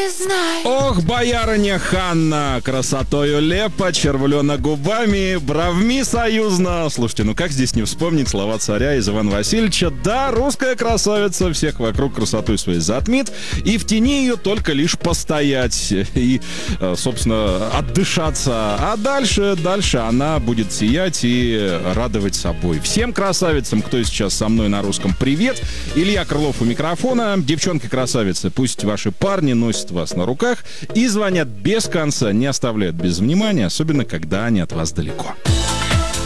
признай. Ох, боярыня Ханна, красотою лепа, червлена губами, бровми союзно. Слушайте, ну как здесь не вспомнить слова царя из Ивана Васильевича? Да, русская красавица всех вокруг красотой своей затмит, и в тени ее только лишь постоять и, собственно, отдышаться. А дальше она будет сиять и радовать собой. Всем красавицам, кто сейчас со мной на русском, привет. Илья Крылов у микрофона. Девчонки-красавицы, пусть ваши парни носят вас на руках и звонят без конца, не оставляют без внимания, особенно когда они от вас далеко.